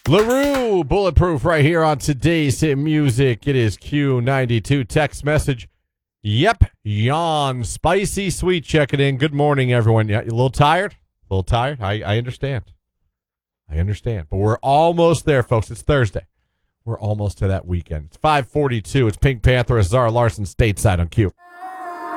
LaRue, Bulletproof right here on today's hit music. It is Q92 text message. Yep, yawn, spicy sweet checking in. Good morning, everyone. Yeah, you a little tired? A little tired? I understand. I understand. But we're almost there, folks. It's Thursday. We're almost to that weekend. It's 5:42. It's Pink Panther, Zara Larson, stateside on Q.